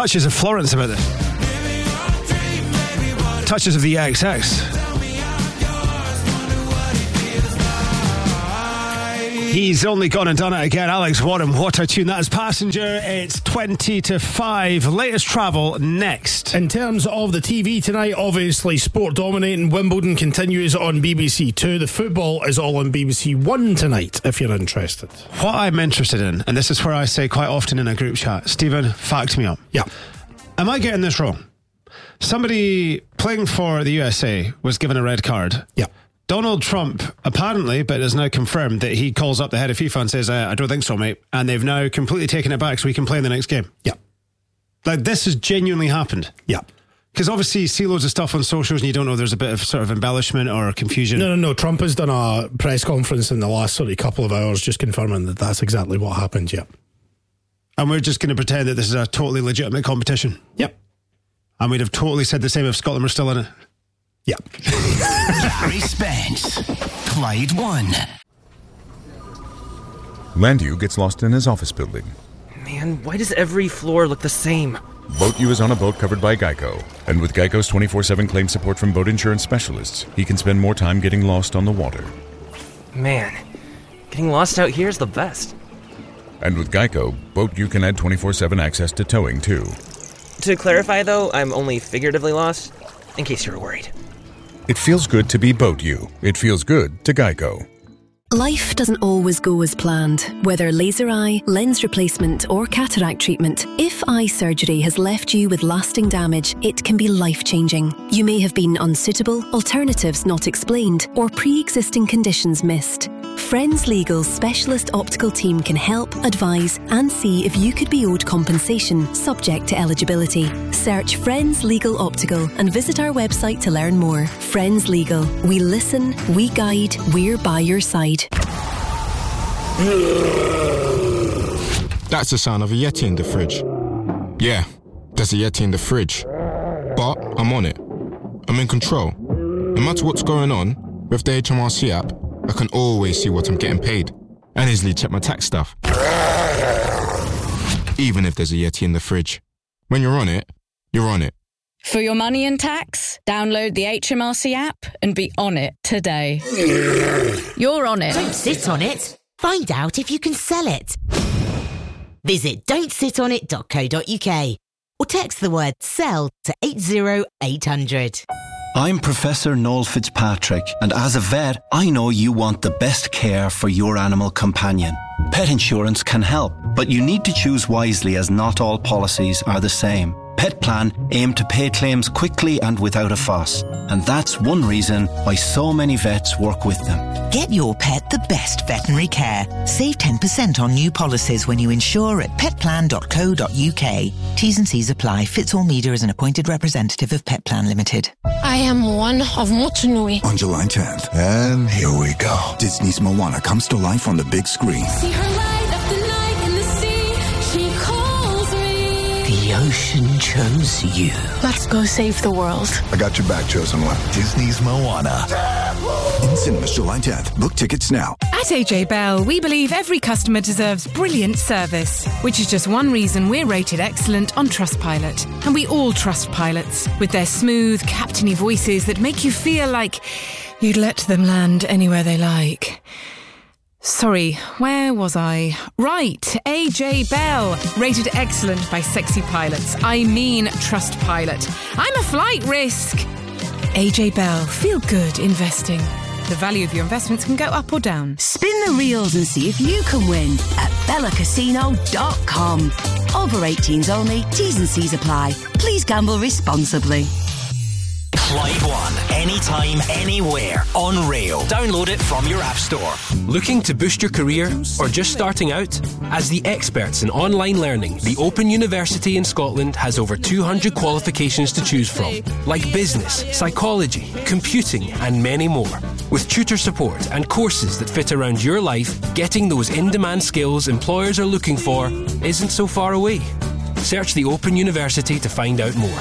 touches of Florence about it. Touches of the XX. He's only gone and done it again. Alex Warren, what a tune. That is Passenger. It's 20 to 5. Latest travel next. In terms of the TV tonight, obviously sport dominating. Wimbledon continues on BBC 2. The football is all on BBC 1 tonight, if you're interested. What I'm interested in, and this is where I say quite often in a group chat, Stephen, fact me up. Yeah. Am I getting this wrong? Somebody playing for the USA was given a red card. Yeah. Donald Trump, apparently, but has now confirmed that he calls up the head of FIFA and says, I don't think so, mate. And they've now completely taken it back so he can play in the next game. Yeah. Like, this has genuinely happened. Yeah. Because obviously you see loads of stuff on socials and you don't know there's a bit of sort of embellishment or confusion. No. Trump has done a press conference in the last sort of couple of hours just confirming that that's exactly what happened, yeah. And we're just going to pretend that this is a totally legitimate competition. Yep. And we'd have totally said the same if Scotland were still in it. Yeah. Gary Spence, Clyde One. Landu gets lost in his office building. Man, why does every floor look the same? Boat U is on a boat covered by Geico. And with Geico's 24/7 claim support from boat insurance specialists, he can spend more time getting lost on the water. Man, getting lost out here is the best. And with Geico, Boat U can add 24/7 access to towing, too. To clarify, though, I'm only figuratively lost, in case you're worried. It feels good to be Boat U. It feels good to Geico. Life doesn't always go as planned. Whether laser eye, lens replacement or cataract treatment, if eye surgery has left you with lasting damage, it can be life-changing. You may have been unsuitable, alternatives not explained, or pre-existing conditions missed. Friends Legal's specialist optical team can help, advise and see if you could be owed compensation, subject to eligibility. Search Friends Legal Optical and visit our website to learn more. Friends Legal. We listen, we guide, we're by your side. That's the sound of a Yeti in the fridge. Yeah, there's a Yeti in the fridge. But I'm on it. I'm in control. No matter what's going on, with the HMRC app, I can always see what I'm getting paid and easily check my tax stuff. Even if there's a Yeti in the fridge. When you're on it, you're on it. For your money and tax, download the HMRC app and be on it today. You're on it. Don't sit on it. Find out if you can sell it. Visit don'tsitonit.co.uk or text the word SELL to 80800. I'm Professor Noel Fitzpatrick, and as a vet, I know you want the best care for your animal companion. Pet insurance can help, but you need to choose wisely as not all policies are the same. Pet Plan aim to pay claims quickly and without a fuss, and that's one reason why so many vets work with them. Get your pet the best veterinary care. Save 10% on new policies when you insure at petplan.co.uk. T's and C's apply. Fitzall Media is an appointed representative of Pet Plan Limited. I am one of Motunui. On July 10th, and here we go. Disney's Moana comes to life on the big screen. See her light up the night in the sea. She calls me. The ocean chose you. Let's go save the world. I got your back, chosen one. Disney's Moana. In cinemas July 10th. Book tickets now. At AJ Bell, we believe every customer deserves brilliant service, which is just one reason we're rated excellent on Trustpilot. And we all trust pilots, with their smooth, captainy voices that make you feel like you'd let them land anywhere they like. Sorry, where was I? Right, AJ Bell, rated excellent by sexy pilots. I mean Trustpilot. I'm a flight risk. AJ Bell, feel good investing. The value of your investments can go up or down. Spin the reels and see if you can win at BellaCasino.com. Over 18s only, T's and C's apply. Please gamble responsibly. Clyde One, anytime, anywhere, on rail. Download it from your app store. Looking to boost your career or just starting out? As the experts in online learning, the Open University in Scotland has over 200 qualifications to choose from, like business, psychology, computing and many more. With tutor support and courses that fit around your life, getting those in-demand skills employers are looking for isn't so far away. Search the Open University to find out more.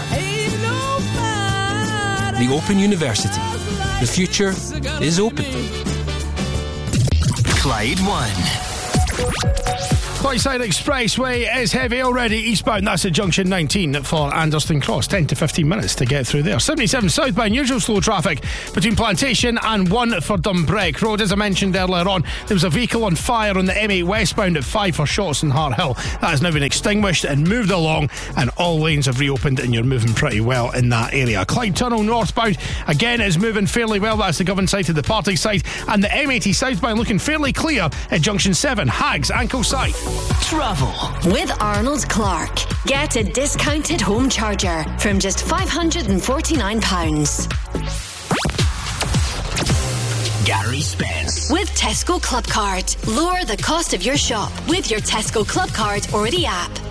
The Open University. The future is open. Clyde One. Clydeside Expressway is heavy already eastbound. That's at junction 19 for Anderston Cross. 10 to 15 minutes to get through there. 77 southbound, usual slow traffic between Plantation and 1 for Dumbreck Road. As I mentioned earlier on, there was a vehicle on fire on the M8 westbound at 5 for Shotts and Hart Hill. That has now been extinguished and moved along, and all lanes have reopened, and you're moving pretty well in that area. Clyde Tunnel northbound again is moving fairly well. That's the Govan side to the Partick side, and the M80 southbound looking fairly clear at junction 7, Hags, Ankleside. Travel with Arnold Clark. Get a discounted home charger from just £549. Gary Spence. With Tesco Club Card. Lower the cost of your shop with your Tesco Club Card or the app.